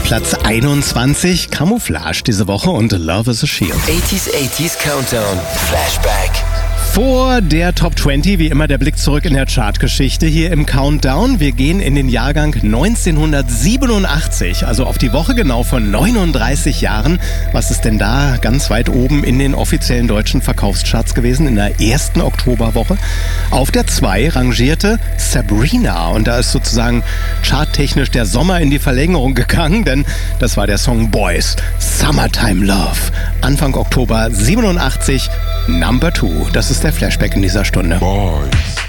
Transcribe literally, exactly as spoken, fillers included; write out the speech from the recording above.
Platz einundzwanzig, Camouflage diese Woche und Love is a Shield. achtziger achtziger Countdown, Flashback. Vor der Top zwanzig, wie immer der Blick zurück in der Chartgeschichte hier im Countdown. Wir gehen in den Jahrgang neunzehnhundertsiebenundachtzig, also auf die Woche genau von neununddreißig Jahren. Was ist denn da ganz weit oben in den offiziellen deutschen Verkaufscharts gewesen in der ersten Oktoberwoche? Auf der zwei rangierte Sabrina und da ist sozusagen charttechnisch der Sommer in die Verlängerung gegangen, denn das war der Song Boys, Summertime Love. Anfang Oktober siebenundachtzig, Number Two. Das ist der Flashback in dieser Stunde. Boys.